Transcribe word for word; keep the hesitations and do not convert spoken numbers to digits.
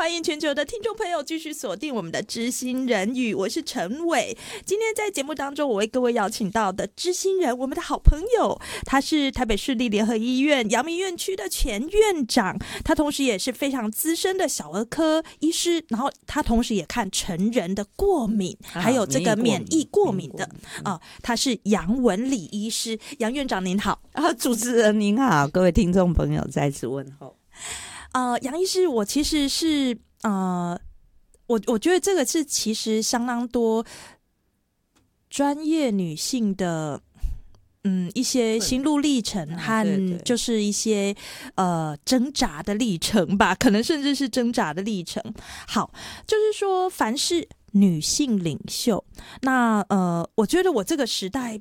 欢迎全球的听众朋友继续锁定我们的知心人语，我是陈伟。今天在节目当中，我为各位邀请到的知心人，我们的好朋友，他是台北市立联合医院阳明院区的前院长，他同时也是非常资深的小儿科医师，然后他同时也看成人的过敏，啊、还有这个免疫过敏的啊、呃，他是杨文礼医师。杨院长您好。 啊，主持人您好，各位听众朋友再次问候。 呃，杨医师，我其实是呃，我我觉得这个是其实相当多专业女性的嗯一些心路历程和就是一些呃挣扎的历程吧，可能甚至是挣扎的历程。好，就是说凡是女性领袖，那呃，我觉得我这个时代